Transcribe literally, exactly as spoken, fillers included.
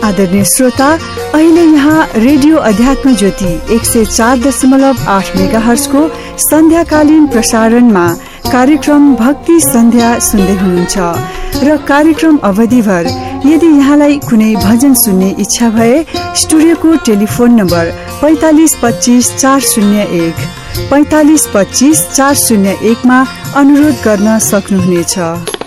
आदरणीय श्रोता, अहिले यहाँ रेडियो अध्यात्म ज्योति एक सय चार दशमलव आठ मेगाहर्जको सन्ध्याकालीन प्रसारणमा कार्यक्रम भक्ति सन्ध्या सुन्दै हुनुहुन्छ र कार्यक्रम अवधिभर यदि यहाँलाई कुनै भजन सुन्ने इच्छा भए स्टुडियोको टेलिफोन नम्बर पैंतालीस पच्चीस चार शून्य एक पैंतालीस पच्चीस चार शून्य एक मा अनुरोध गर्न सक्नुहुनेछ।